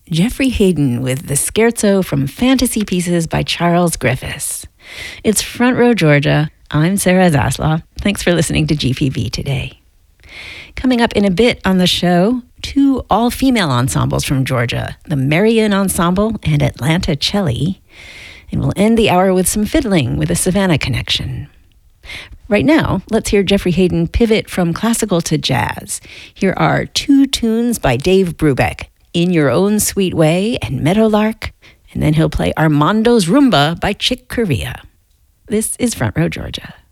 Geoffrey Hayden with the Scherzo from Fantasy Pieces by Charles Griffiths. It's Front Row Georgia. I'm Sarah Zaslav. Thanks for listening to GPB today. Coming up in a bit on the show, two all-female ensembles from Georgia, the Marian Ensemble and Atlanta Celli. And we'll end the hour with some fiddling with a Savannah connection. Right now, let's hear Geoffrey Hayden pivot from classical to jazz. Here are two tunes by Dave Brubeck, In Your Own Sweet Way and Meadowlark, and then he'll play Armando's Rumba by Chick Corea. This is Front Row Georgia.